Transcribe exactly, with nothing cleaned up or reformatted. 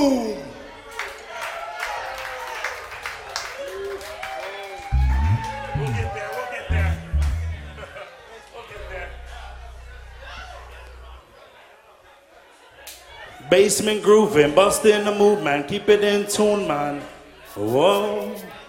room. We'll get there, we'll get there. We'll get there. Basement grooving, busting the move, man. Keep it in tune, man. Whoa.